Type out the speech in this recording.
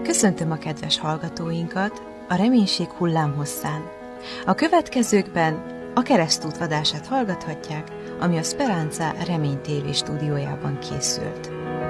Köszöntöm a kedves hallgatóinkat a Reménység hullámhosszán. A következőkben a Keresztút vadását hallgathatják, ami a Speranza Remény TV stúdiójában készült.